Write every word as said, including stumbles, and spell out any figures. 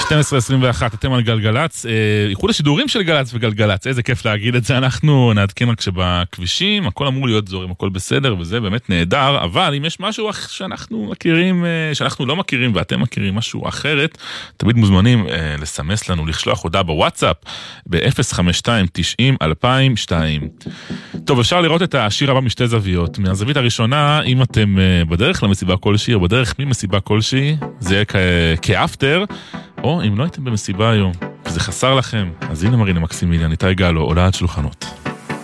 שתים עשרה עשרים ואחת, אתם על גלגלץ, איחוד השידורים של גלגלץ וגלגלץ, איזה כיף להגיד את זה, אנחנו נעדכן רק שבכבישים, הכל אמור להיות זורם, הכל בסדר, וזה באמת נהדר, אבל אם יש משהו שאנחנו מכירים, שאנחנו לא מכירים, ואתם מכירים משהו אחרת, תמיד מוזמנים לסמס לנו, לשלוח הודעה בוואטסאפ, ב-אפס חמש שתיים תשעים אלפיים ושתיים. טוב, אפשר לראות את השיר הבא משתי זוויות, מהזווית הראשונה, אם אתם בדרך למסיבה כלשהי, או בדרך ממסיבה כלשהי, זה יהיה כאפטר, או אם לא הייתם במסיבה היום, וזה חסר לכם, אז הנה מרינה מקסימיליאן, איתי גלו, עולה על שולחנות.